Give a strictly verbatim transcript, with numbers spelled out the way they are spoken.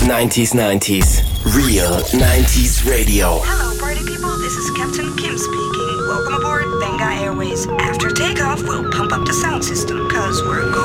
nineties nineties. Real nineties radio. Hello, party people. This is Captain Kim speaking. Welcome aboard Benga Airways. After takeoff, we'll pump up the sound system, cause we're going